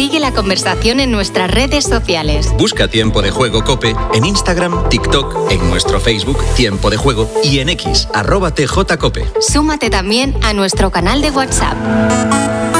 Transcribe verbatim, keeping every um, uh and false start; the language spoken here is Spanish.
Sigue la conversación en nuestras redes sociales. Busca Tiempo de Juego COPE en Instagram, TikTok, en nuestro Facebook Tiempo de Juego y en X, arroba T J Cope. Súmate también a nuestro canal de WhatsApp.